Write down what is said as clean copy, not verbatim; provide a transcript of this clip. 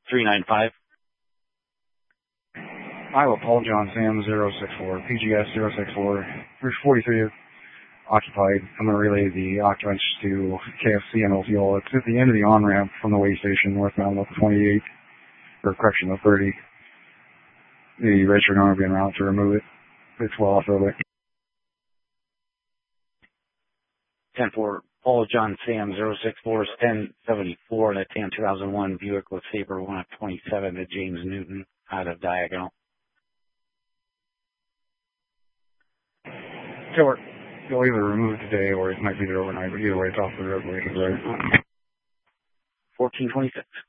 395. Iowa Paul John Sam 064, PGS 064, Route 43 occupied. I'm going to relay the occupants to KFC and Osceola. It's at the end of the on-ramp from the way station, northbound of 28, or correction, of 30. The registered owner being around to remove it. It's well off the roadway. 10-4, Paul John Sam 064 is 1074. That's a 2001 Buick LeSabre 1 of 27 to James Newton out of Diagonal. Taylor, they'll either remove it today or it might be there overnight, but either way it's off the roadway. 1426.